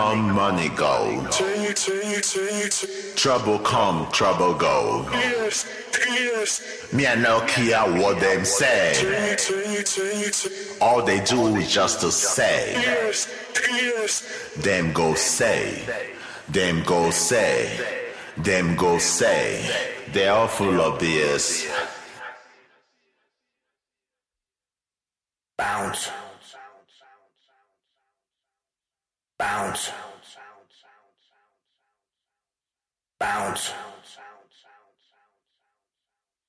come, money go. Trouble come, trouble go. Me I no care what them say. All they do is just to say. Them go say. Them go say. Them go say. They're all full of BS. Bounce. Bounce. Bounce.